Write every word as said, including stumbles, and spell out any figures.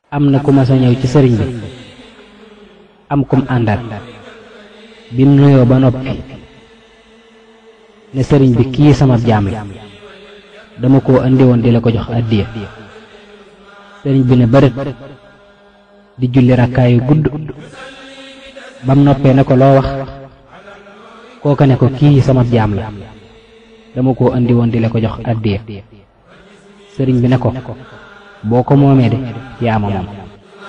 am na ku ma sa ñëw ci sëriñ bi am kum àndaat bi mu nuyoo ba noppi ne sëriñ bi kii sama jaam la dama koo andi woon di la ko jox addiya. sëriñ bi ne bërët di julli rakkaayu gudd bam noppee ne ko loo wax kooka ne ko kii sama jaam la dama koo andi woon di la ko jox addiya. sëriñ bi ne ko boo ko moomee de yaa ma moom.